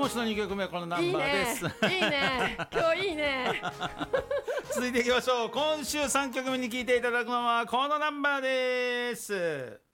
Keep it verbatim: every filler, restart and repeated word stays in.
今週のにきょくめはこのナンバーです。 いいね、いいね今日いいね続いていきましょう。今週さんきょくめに聴いていただくのはこのナンバーです。